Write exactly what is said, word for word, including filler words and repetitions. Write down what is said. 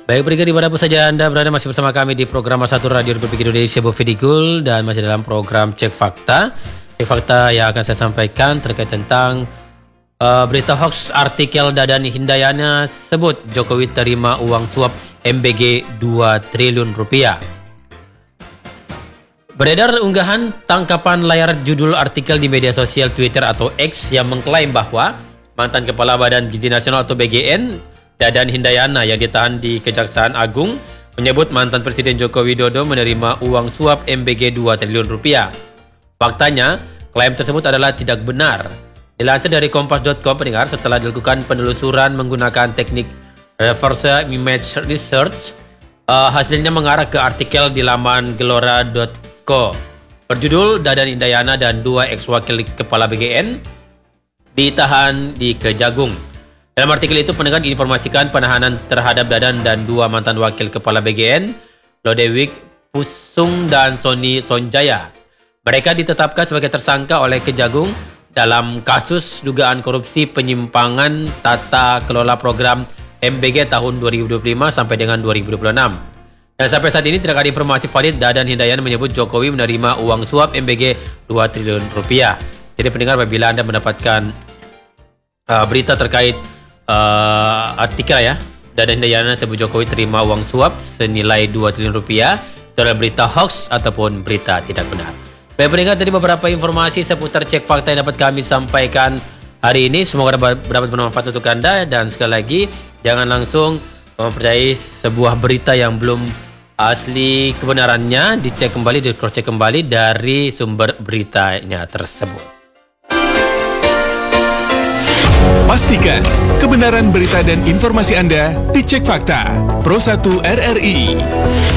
Baik, pendengar dimanapun saja Anda berada, masih bersama kami di program satu Radio Republik Indonesia Bovedigul dan masih dalam program Cek Fakta. Cek Fakta yang akan saya sampaikan terkait tentang uh, berita hoax artikel Dadan Hindayana sebut Jokowi terima uang suap M B G dua triliun rupiah. Beredar unggahan tangkapan layar judul artikel di media sosial Twitter atau X yang mengklaim bahwa mantan Kepala Badan Gizi Nasional atau B G N Dadan Hindayana yang ditahan di Kejaksaan Agung menyebut mantan Presiden Joko Widodo menerima uang suap M B G dua triliun rupiah. Faktanya, klaim tersebut adalah tidak benar. Dilansir dari kompas titik com, pendengar, setelah dilakukan penelusuran menggunakan teknik reverse image research, uh, hasilnya mengarah ke artikel di laman gelora titik co berjudul Dadan Hindayana dan dua ex-wakil kepala B G N ditahan di Kejagung. Dalam artikel itu, pendengar diinformasikan penahanan terhadap Dadan dan dua mantan wakil kepala B G N, Lodewijk Pusung dan Sony Sonjaya. Mereka ditetapkan sebagai tersangka oleh Kejagung dalam kasus dugaan korupsi penyimpangan tata kelola program M B G tahun dua ribu dua puluh lima sampai dengan dua ribu dua puluh enam. Dan sampai saat ini tidak ada informasi valid Dadan Hindayana menyebut Jokowi menerima uang suap M B G dua triliun rupiah. Jadi pendengar, apabila Anda mendapatkan uh, berita terkait Uh, artikel ya, Dadan Hindayana sebut Jokowi terima uang suap senilai dua triliun rupiah, itu adalah berita hoax ataupun berita tidak benar. Baik pendengar, tadi beberapa informasi seputar Cek Fakta yang dapat kami sampaikan hari ini. Semoga dapat bermanfaat untuk Anda, dan sekali lagi jangan langsung mempercayai sebuah berita yang belum asli kebenarannya. Dicek kembali, di cross check kembali dari sumber beritanya tersebut. Pastikan kebenaran berita dan informasi Anda dicek fakta. Pro satu R R I.